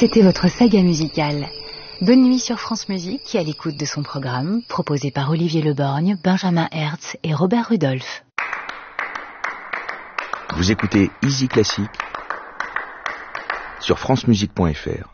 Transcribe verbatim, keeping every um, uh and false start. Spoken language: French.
C'était votre saga musicale. Bonne nuit sur France Musique, à l'écoute de son programme, proposé par Olivier Leborgne, Benjamin Hertz et Robert Rudolph. Vous écoutez Easy Classique sur francemusique point f r.